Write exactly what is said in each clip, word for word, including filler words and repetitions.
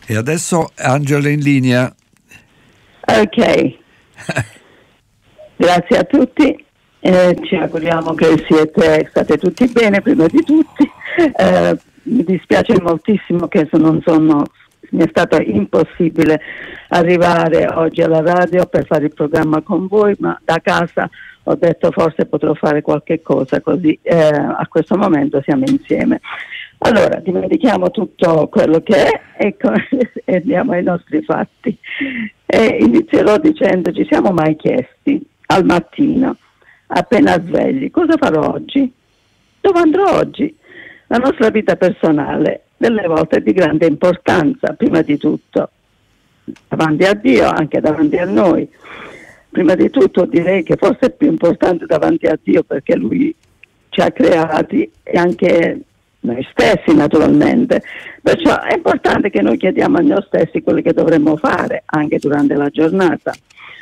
E adesso Angela in linea. Ok, grazie a tutti, eh, ci auguriamo che siete state tutti bene prima di tutti. Eh, mi dispiace moltissimo che non sono, mi è stato impossibile arrivare oggi alla radio per fare il programma con voi, ma da casa ho detto forse potrò fare qualche cosa, così eh, a questo momento siamo insieme. Allora, dimentichiamo tutto quello che è e, e andiamo ai nostri fatti. E inizierò dicendo: ci siamo mai chiesti al mattino, appena svegli, cosa farò oggi? Dove andrò oggi? La nostra vita personale delle volte è di grande importanza, prima di tutto davanti a Dio, anche davanti a noi. Prima di tutto direi che forse è più importante davanti a Dio, perché Lui ci ha creati e anche noi stessi naturalmente, perciò è importante che noi chiediamo a noi stessi quello che dovremmo fare anche durante la giornata.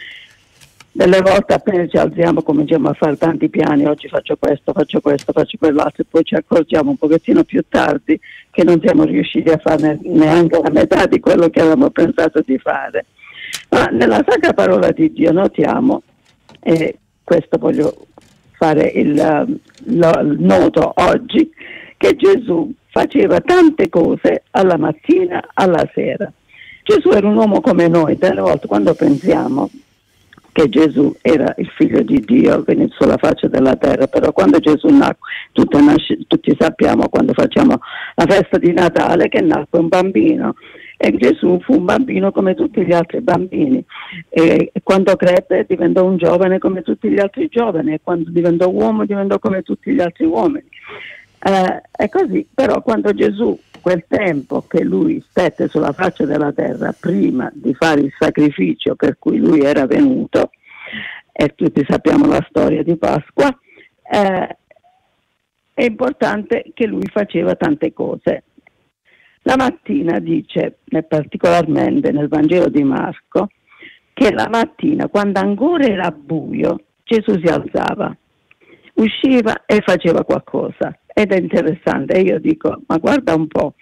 Delle volte appena ci alziamo cominciamo a fare tanti piani: oggi faccio questo, faccio questo, faccio quell'altro, e poi ci accorgiamo un pochettino più tardi che non siamo riusciti a fare neanche la metà di quello che avevamo pensato di fare. Ma nella Sacra Parola di Dio notiamo, e questo voglio fare il, lo, il noto oggi, che Gesù faceva tante cose alla mattina, alla sera. Gesù era un uomo come noi. Delle volte quando pensiamo che Gesù era il figlio di Dio venuto sulla faccia della terra, però quando Gesù nacque, tutti, nasce, tutti sappiamo quando facciamo la festa di Natale che nacque un bambino, e Gesù fu un bambino come tutti gli altri bambini, e quando crebbe diventò un giovane come tutti gli altri giovani, e quando diventò uomo diventò come tutti gli altri uomini. Eh, è così, però quando Gesù, quel tempo che lui stette sulla faccia della terra prima di fare il sacrificio per cui lui era venuto, e tutti sappiamo la storia di Pasqua, eh, è importante che lui faceva tante cose. La mattina dice, particolarmente nel Vangelo di Marco, che la mattina, quando ancora era buio, Gesù si alzava, usciva e faceva qualcosa. Ed è interessante, e io dico: ma guarda un po',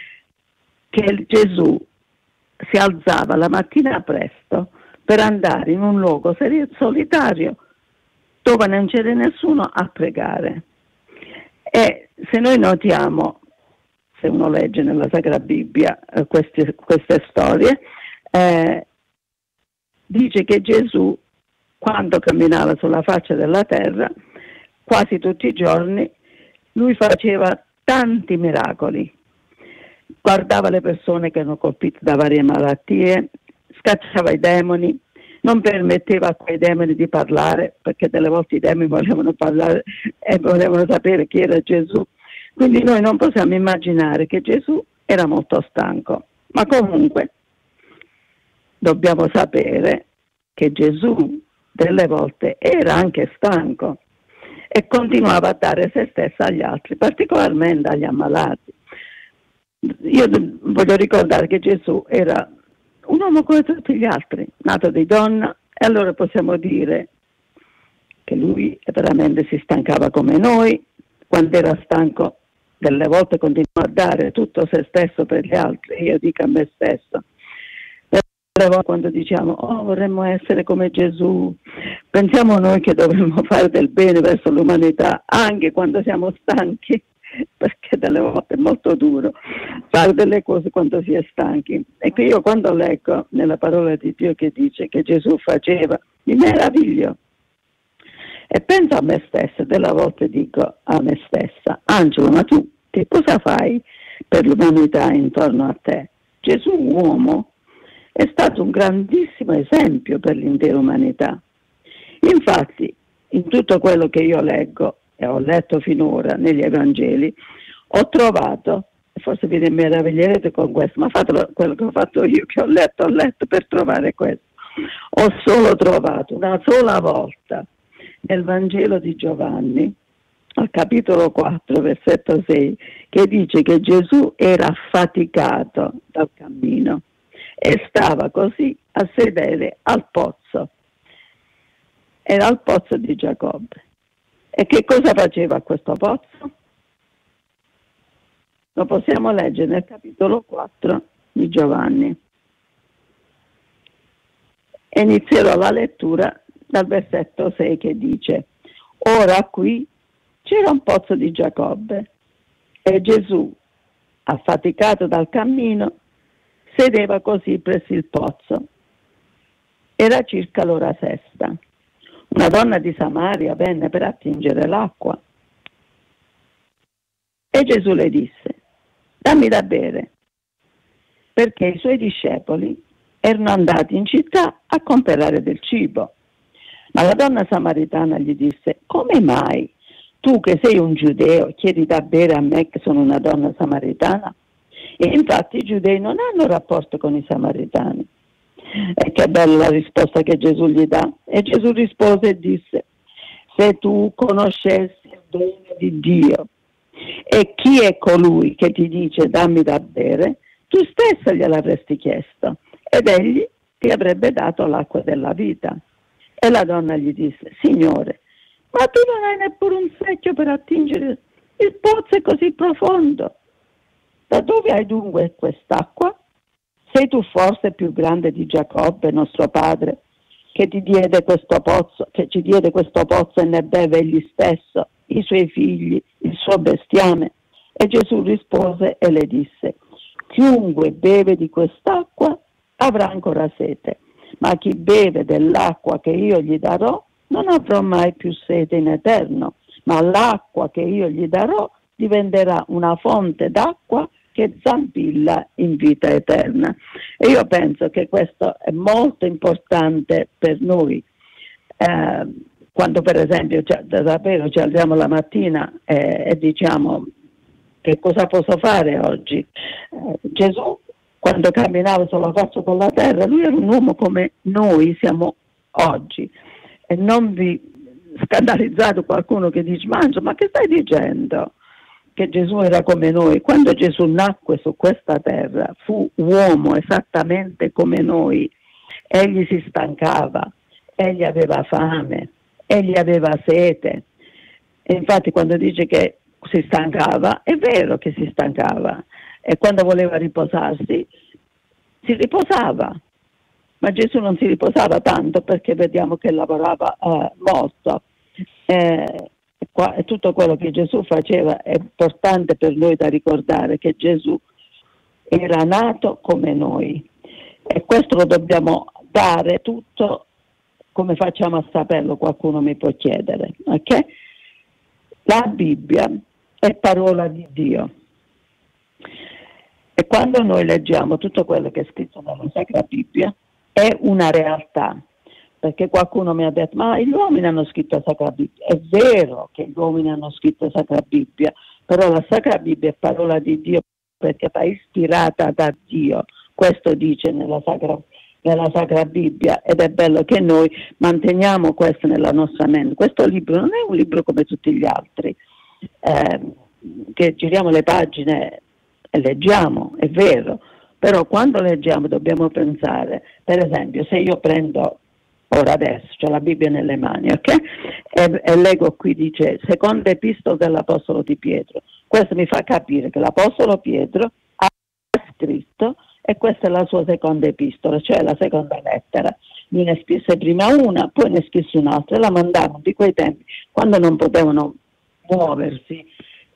che Gesù si alzava la mattina presto per andare in un luogo solitario dove non c'era nessuno a pregare. E se noi notiamo, se uno legge nella Sacra Bibbia eh, queste, queste storie, eh, dice che Gesù, quando camminava sulla faccia della terra, quasi tutti i giorni, lui faceva tanti miracoli, guardava le persone che erano colpite da varie malattie, scacciava i demoni, non permetteva a quei demoni di parlare, perché delle volte i demoni volevano parlare e volevano sapere chi era Gesù. Quindi noi non possiamo immaginare che Gesù era molto stanco, ma comunque dobbiamo sapere che Gesù delle volte era anche stanco e continuava a dare se stesso agli altri, particolarmente agli ammalati. Io voglio ricordare che Gesù era un uomo come tutti gli altri, nato di donna, e allora possiamo dire che lui veramente si stancava come noi. Quando era stanco delle volte continuava a dare tutto se stesso per gli altri, io dico a me stesso. Quando diciamo: oh, vorremmo essere come Gesù, pensiamo noi che dovremmo fare del bene verso l'umanità anche quando siamo stanchi, perché delle volte è molto duro fare delle cose quando si è stanchi. E che io, quando leggo nella parola di Dio che dice che Gesù faceva, mi meraviglio e penso a me stessa. Delle volte dico a me stessa: Angelo, ma tu che cosa fai per l'umanità intorno a te? Gesù, uomo, è stato un grandissimo esempio per l'intera umanità. Infatti, in tutto quello che io leggo e ho letto finora negli Evangeli, ho trovato, forse vi meraviglierete con questo, ma fatelo quello che ho fatto io, che ho letto, ho letto per trovare questo. Ho solo trovato una sola volta nel Vangelo di Giovanni, al capitolo quattro, versetto sei, che dice che Gesù era affaticato dal cammino e stava così a sedere al pozzo. Era al pozzo di Giacobbe. E che cosa faceva a questo pozzo? Lo possiamo leggere nel capitolo quattro, di Giovanni. Inizierò la lettura dal versetto sei che dice: ora qui c'era un pozzo di Giacobbe e Gesù, affaticato dal cammino, sedeva così presso il pozzo. Era circa l'ora sesta. Una donna di Samaria venne per attingere l'acqua e Gesù le disse: dammi da bere, perché i suoi discepoli erano andati in città a comprare del cibo. Ma la donna samaritana gli disse: come mai tu che sei un giudeo chiedi da bere a me che sono una donna samaritana? E infatti i giudei non hanno rapporto con i samaritani. E che bella la risposta che Gesù gli dà. E Gesù rispose e disse: se tu conoscessi il dono di Dio e chi è colui che ti dice dammi da bere, tu stessa gliel'avresti chiesto ed egli ti avrebbe dato l'acqua della vita. E la donna gli disse: Signore, ma tu non hai neppure un secchio per attingere, il pozzo è così profondo. Da dove hai dunque quest'acqua? Sei tu forse più grande di Giacobbe, nostro padre, che ti diede questo pozzo, che ci diede questo pozzo e ne beve egli stesso, i suoi figli, il suo bestiame? E Gesù rispose e le disse: chiunque beve di quest'acqua avrà ancora sete, ma chi beve dell'acqua che io gli darò non avrà mai più sete in eterno, ma l'acqua che io gli darò diventerà una fonte d'acqua che zampilla in vita eterna. E io penso che questo è molto importante per noi. Eh, quando per esempio cioè, davvero ci alziamo la mattina eh, e diciamo: che cosa posso fare oggi? Eh, Gesù, quando camminava sulla faccia della terra, lui era un uomo come noi siamo oggi. E non vi scandalizzate qualcuno che dice: mangia, ma che stai dicendo? Che Gesù era come noi. Quando Gesù nacque su questa terra fu uomo esattamente come noi. Egli si stancava, egli aveva fame, egli aveva sete. E infatti quando dice che si stancava, è vero che si stancava, e quando voleva riposarsi si riposava, ma Gesù non si riposava tanto, perché vediamo che lavorava eh, molto. Eh, qua, tutto quello che Gesù faceva è importante per noi da ricordare, che Gesù era nato come noi, e questo lo dobbiamo dare tutto. Come facciamo a saperlo? Qualcuno mi può chiedere, ok? La Bibbia è parola di Dio, e quando noi leggiamo tutto quello che è scritto nella Sacra Bibbia è una realtà, perché qualcuno mi ha detto: ma gli uomini hanno scritto la Sacra Bibbia. È vero che gli uomini hanno scritto la Sacra Bibbia, però la Sacra Bibbia è parola di Dio, perché è ispirata da Dio. Questo dice nella Sacra, nella Sacra Bibbia, ed è bello che noi manteniamo questo nella nostra mente. Questo libro non è un libro come tutti gli altri, eh, che giriamo le pagine e leggiamo, è vero, però quando leggiamo dobbiamo pensare, per esempio, se io prendo ora adesso, c'ho la Bibbia nelle mani, ok? E, e leggo qui, dice seconda epistola dell'Apostolo di Pietro. Questo mi fa capire che l'Apostolo Pietro ha scritto, e questa è la sua seconda epistola, cioè la seconda lettera. Lui ne scrisse prima una, poi ne scrisse un'altra, e la mandavano di quei tempi, quando non potevano muoversi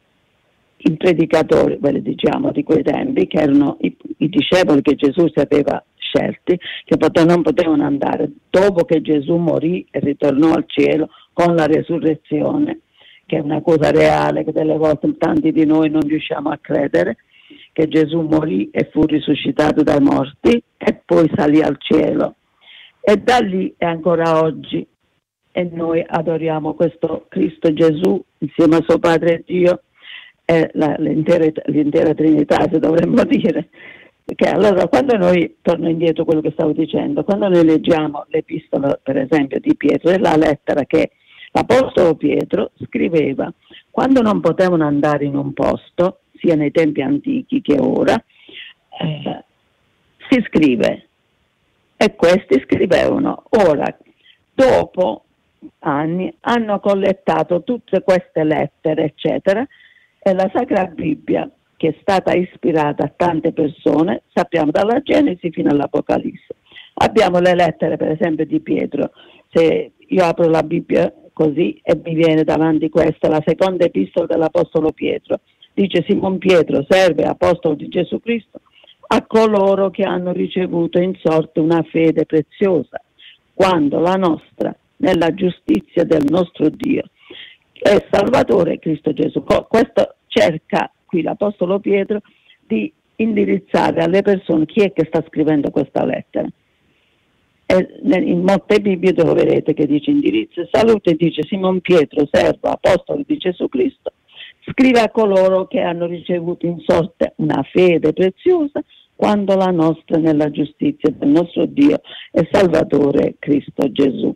i predicatori, quelli diciamo di quei tempi, che erano i, i discepoli che Gesù si aveva scelti, che pote- non potevano andare dopo che Gesù morì e ritornò al cielo con la resurrezione, che è una cosa reale che delle volte tanti di noi non riusciamo a credere, che Gesù morì e fu risuscitato dai morti e poi salì al cielo, e da lì è ancora oggi, e noi adoriamo questo Cristo Gesù insieme a suo Padre e Dio, e la, l'intera, l'intera Trinità, se dovremmo dire. Perché allora, quando noi, torno indietro a quello che stavo dicendo, quando noi leggiamo l'epistola per esempio di Pietro, è la lettera che l'Apostolo Pietro scriveva quando non potevano andare in un posto, sia nei tempi antichi che ora, eh, si scrive, e questi scrivevano. Ora, dopo anni, hanno collettato tutte queste lettere, eccetera, e la Sacra Bibbia che è stata ispirata a tante persone, sappiamo dalla Genesi fino all'Apocalisse. Abbiamo le lettere, per esempio, di Pietro. Se io apro la Bibbia così e mi viene davanti questa, la seconda epistola dell'Apostolo Pietro, dice: Simon Pietro, serve apostolo di Gesù Cristo, a coloro che hanno ricevuto in sorte una fede preziosa, quando la nostra, nella giustizia del nostro Dio, è Salvatore Cristo Gesù. Questo cerca qui l'Apostolo Pietro di indirizzare alle persone chi è che sta scrivendo questa lettera. E in molte Bibbie troverete che dice indirizzo e salute, dice Simon Pietro, servo apostolo di Gesù Cristo, scrive a coloro che hanno ricevuto in sorte una fede preziosa, quando la nostra nella giustizia del nostro Dio è Salvatore Cristo Gesù.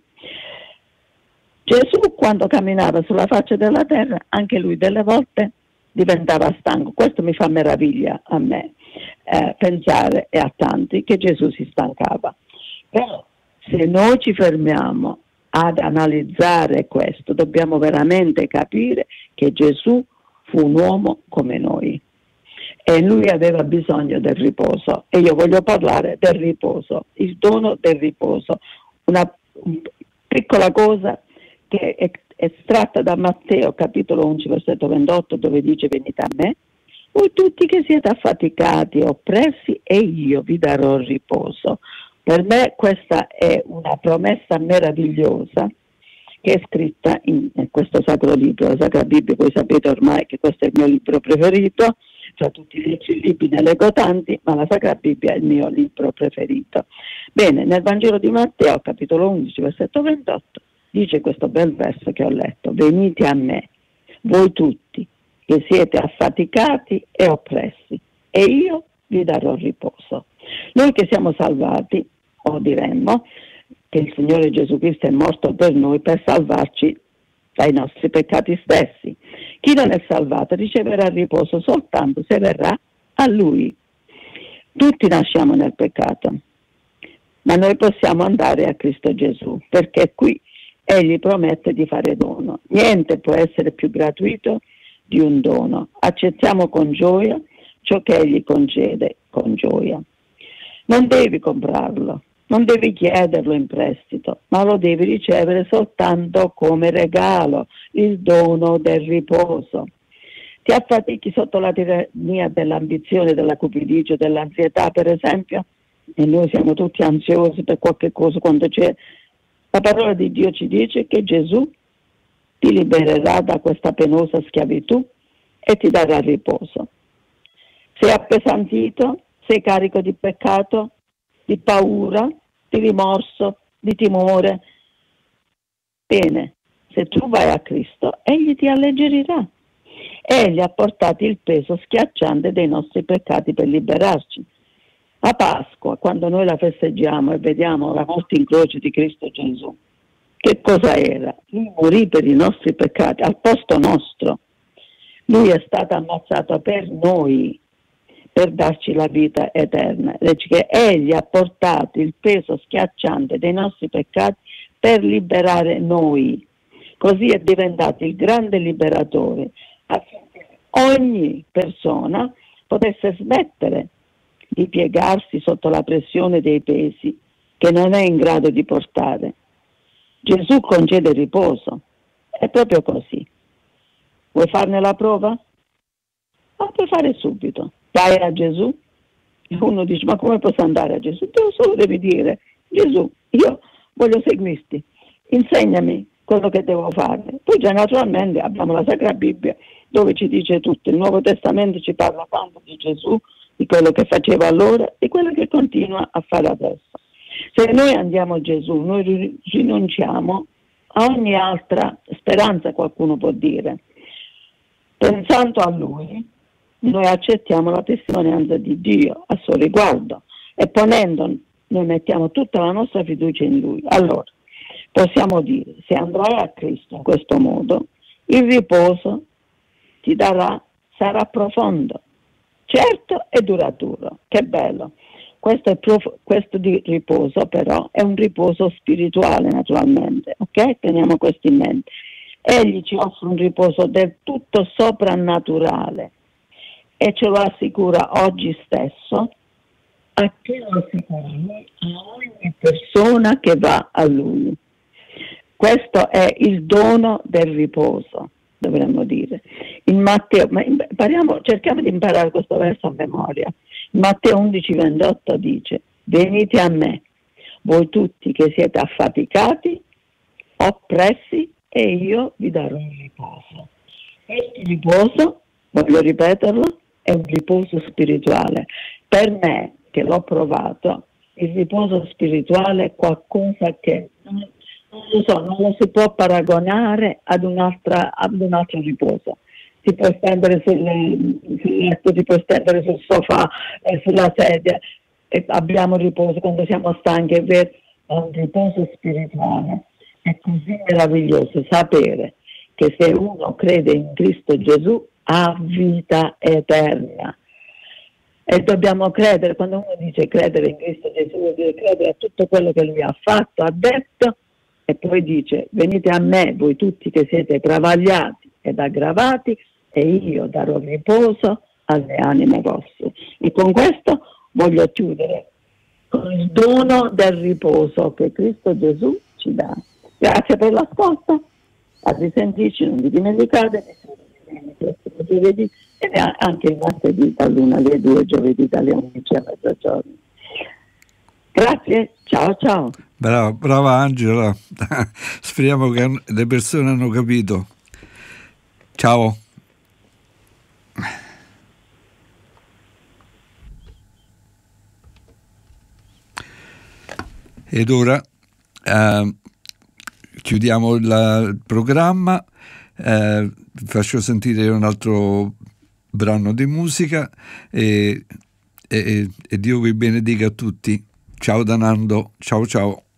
Gesù, quando camminava sulla faccia della terra, anche lui delle volte diventava stanco. Questo mi fa meraviglia a me, eh, pensare, e a tanti, che Gesù si stancava. Però se noi ci fermiamo ad analizzare questo, dobbiamo veramente capire che Gesù fu un uomo come noi e lui aveva bisogno del riposo, e io voglio parlare del riposo, il dono del riposo, una piccola cosa che è estratta da Matteo capitolo undici versetto ventotto, dove dice: venite a me voi tutti che siete affaticati e oppressi, e io vi darò riposo. Per me questa è una promessa meravigliosa che è scritta in, in questo sacro libro, la Sacra Bibbia. Voi sapete ormai che questo è il mio libro preferito, tra tutti i libri ne leggo tanti, ma la Sacra Bibbia è il mio libro preferito. Bene, nel Vangelo di Matteo, capitolo undici, versetto ventotto, dice questo bel verso che ho letto: venite a me, voi tutti che siete affaticati e oppressi, e io vi darò riposo. Noi che siamo salvati, o diremmo che il Signore Gesù Cristo è morto per noi per salvarci dai nostri peccati stessi. Chi non è salvato riceverà riposo soltanto se verrà a Lui. Tutti nasciamo nel peccato, ma noi possiamo andare a Cristo Gesù, perché qui Egli promette di fare dono. Niente può essere più gratuito di un dono. Accettiamo con gioia ciò che Egli concede con gioia. Non devi comprarlo, non devi chiederlo in prestito, ma lo devi ricevere soltanto come regalo, il dono del riposo. Ti affatichi sotto la tirannia dell'ambizione, della cupidigia, dell'ansietà, per esempio, e noi siamo tutti ansiosi per qualche cosa quando c'è. La parola di Dio ci dice che Gesù ti libererà da questa penosa schiavitù e ti darà riposo. Sei appesantito? Sei carico di peccato, di paura, di rimorso, di timore? Bene, se tu vai a Cristo, Egli ti alleggerirà. Egli ha portato il peso schiacciante dei nostri peccati per liberarci. A Pasqua, quando noi la festeggiamo e vediamo la morte in croce di Cristo Gesù, che cosa era? Lui morì per i nostri peccati, al posto nostro. Lui è stato ammazzato per noi, per darci la vita eterna. Che Egli ha portato il peso schiacciante dei nostri peccati per liberare noi. Così è diventato il grande liberatore, affinché ogni persona potesse smettere di piegarsi sotto la pressione dei pesi che non è in grado di portare. Gesù concede riposo. È proprio così. Vuoi farne la prova? La puoi fare subito. Vai a Gesù. Uno dice: ma come posso andare a Gesù? Tu solo devi dire: Gesù, io voglio seguirti, insegnami quello che devo fare. Poi già naturalmente abbiamo la Sacra Bibbia dove ci dice tutto. Il Nuovo Testamento ci parla tanto di Gesù, di quello che faceva allora e quello che continua a fare adesso. Se noi andiamo a Gesù, noi rinunciamo a ogni altra speranza, qualcuno può dire. Pensando a Lui, noi accettiamo la testimonianza di Dio a suo riguardo, e ponendo, noi mettiamo tutta la nostra fiducia in Lui. Allora, possiamo dire: se andrai a Cristo in questo modo, il riposo ti darà, sarà profondo, certo e duraturo. Che bello! Questo, è prof- questo di riposo però è un riposo spirituale, naturalmente, ok? Teniamo questo in mente. Egli ci offre un riposo del tutto soprannaturale. e ce lo assicura oggi stesso. A chi lo assicura lui? A ogni persona che va a lui. Questo è il dono del riposo, dovremmo dire. In Matteo, ma impariamo, cerchiamo di imparare questo verso a memoria. In Matteo undici ventotto dice: venite a me, voi tutti che siete affaticati, oppressi, e io vi darò un riposo. Questo riposo, voglio ripeterlo, è un riposo spirituale. Per me, che l'ho provato, il riposo spirituale è qualcosa che non, non lo so, non lo si può paragonare ad, un'altra, ad un altro riposo. Si può stendere sul, sul letto, si può stendere sul sofà, eh, sulla sedia, e abbiamo riposo quando siamo stanchi, è vero, è un riposo spirituale. È così meraviglioso sapere che se uno crede in Cristo Gesù ha vita eterna. E dobbiamo credere, quando uno dice credere in Cristo Gesù, vuol dire credere a tutto quello che lui ha fatto, ha detto, e poi dice: venite a me, voi tutti che siete travagliati ed aggravati, e io darò riposo alle anime vostre. E con questo voglio chiudere con il dono del riposo che Cristo Gesù ci dà. Grazie per l'ascolto, a risentirci, non vi dimenticate, il prossimo giovedì e anche il martedì dall'una alle due, giovedì dalle undici a mezzogiorno. Grazie, ciao ciao. Brava, brava Angela, speriamo che le persone hanno capito. Ciao. Ed ora eh, chiudiamo il, il programma, eh, vi faccio sentire un altro brano di musica e, e, e Dio vi benedica a tutti. Ciao da Nando, ciao ciao.